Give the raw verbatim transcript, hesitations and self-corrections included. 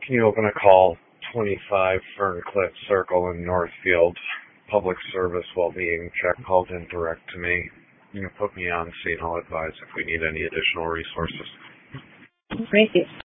Can you open a call twenty-five Ferncliff Circle in Northfield? Public service well-being check called in direct to me. You can put me on scene. I'll advise if we need any additional resources. Thank you.